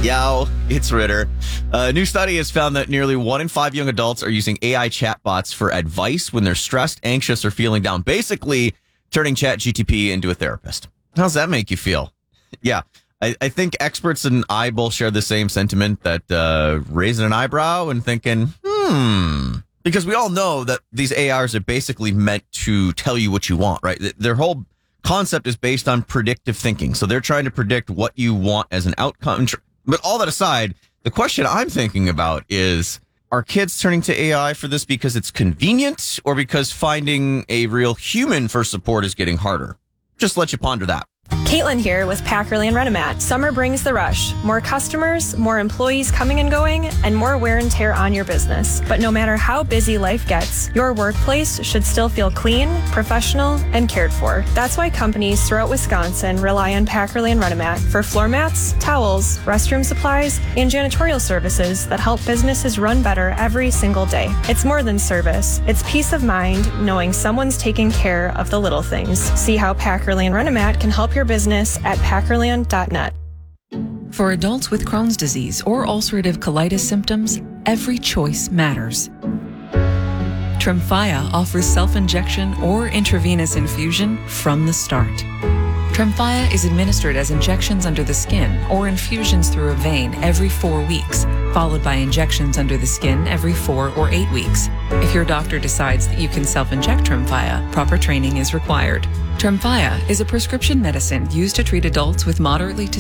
Yow, it's Ritter. A new study has found that nearly 1 in 5 young adults are using AI chatbots for advice when they're stressed, anxious, or feeling down. Basically, turning ChatGPT into a therapist. How's that make you feel? Yeah, I think experts and I both share the same sentiment that raising an eyebrow and thinking, because we all know that these ARs are basically meant to tell you what you want, right? Their whole concept is based on predictive thinking. So they're trying to predict what you want as an outcome. But all that aside, the question I'm thinking about is, are kids turning to AI for this because it's convenient or because finding a real human for support is getting harder? Just let you ponder that. Caitlin here with Packerly and Renomat. Summer brings the rush. More customers, more employees coming and going, and more wear and tear on your business. But no matter how busy life gets, your workplace should still feel clean, professional, and cared for. That's why companies throughout Wisconsin rely on Packerly and Renomat for floor mats, towels, restroom supplies, and janitorial services that help businesses run better every single day. It's more than service. It's peace of mind knowing someone's taking care of the little things. See how Packerly and Renomat can help your business at packerland.net. For adults with Crohn's disease or ulcerative colitis symptoms, every choice matters. Tremfya offers self-injection or intravenous infusion from the start. Tremfya is administered as injections under the skin or infusions through a vein every 4 weeks, followed by injections under the skin every 4 or 8 weeks. If your doctor decides that you can self-inject Tremfya, proper training is required. Tremfya is a prescription medicine used to treat adults with moderately to